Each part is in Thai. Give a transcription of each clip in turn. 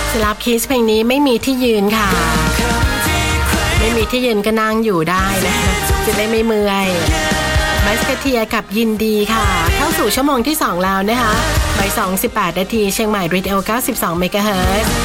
สลับคิสเพลงนี้ไม่มีที่ยืนค่ะไม่มีที่ยืนก็นั่งอยู่ได้นะคะจะได้ไม่เมื่อยมัสกเทียกับยินดีค่ะเข้าสู่ชั่วโมงที่2แล้วนะคะบ่าย 2:18 นาทีเชียงใหม่ Radio 92 เมกะเฮิรตซ์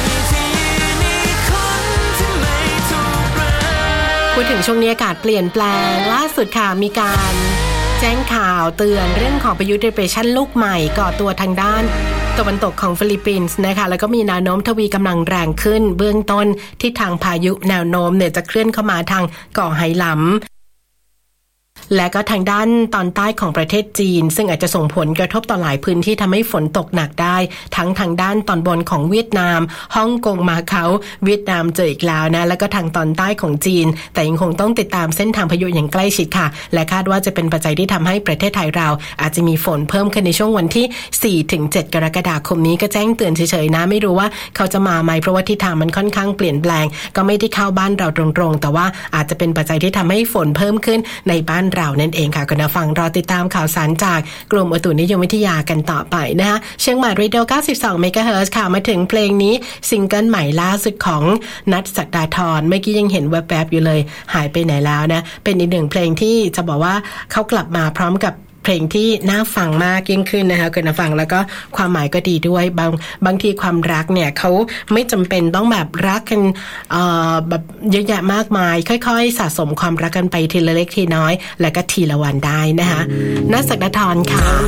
พูดถึงช่วงนี้อากาศเปลี่ยนแปลงล่าสุดค่ะมีการแจ้งข่าวเตือนเรื่องของพายุ Depression ลูกใหม่ก่อตัวทางด้านตะวันตกของฟิลิปปินส์นะคะแล้วก็มีแนวโน้มทวีกำลังแรงขึ้นเบื้องต้นที่ทางพายุแนวโน้มเนี่ยจะเคลื่อนเข้ามาทางเกาะไหหลำและก็ทางด้านตอนใต้ของประเทศจีนซึ่งอาจจะส่งผลกระทบต่อหลายพื้นที่ทำให้ฝนตกหนักได้ทั้งทางด้านตอนบนของเวียดนามฮ่องกงมาเก๊าเวียดนามเจออีกแล้วนะแล้วก็ทางตอนใต้ของจีนแต่ยังคงต้องติดตามเส้นทางพายุอย่างใกล้ชิดค่ะและคาดว่าจะเป็นปัจจัยที่ทำให้ประเทศไทยเราอาจจะมีฝนเพิ่มขึ้นในช่วงวันที่ 4-7 กรกฎาคมนี้ก็แจ้งเตือนเฉยๆนะไม่รู้ว่าเขาจะมาไหมเพราะว่าทิศทางมันค่อนข้างเปลี่ยนแปลงก็ไม่ได้เข้าบ้านเราตรงๆแต่ว่าอาจจะเป็นปัจจัยที่ทำให้ฝนเพิ่มขึ้นในบ้านเรานั่นเองค่ะคุณผู้ฟังรอติดตามข่าวสารจากกรมอุตุนิยมวิทยากันต่อไปนะคะเชียงใหม่ Radio 92 เมกะเฮิรตซ์ค่ะมาถึงเพลงนี้ซิงเกิลใหม่ล่าสุดของนัทศักดาธรเมื่อกี้ยังเห็นแวบๆอยู่เลยหายไปไหนแล้วนะเป็นอีกหนึ่งเพลงที่จะบอกว่าเขากลับมาพร้อมกับเพลงที่น่าฟังมากยิ่งขึ้นนะคะคุณผู้ฟังแล้วก็ความหมายก็ดีด้วยบางทีความรักเนี่ยเขาไม่จำเป็นต้องแบบรักกันแบบเยอะแยะมากมายค่อยๆสะสมความรักกันไปทีละเล็กทีน้อยแล้วก็ทีละวันได้นะคะนัทศักดาธรค่ะ